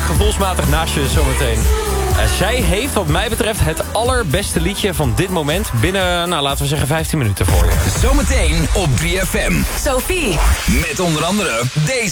gevoelsmatig naast je zometeen. Zij heeft wat mij betreft het allerbeste liedje van dit moment... binnen, nou laten we zeggen 15 minuten voor je. Zometeen op 3FM. Sophie. Met onder andere deze.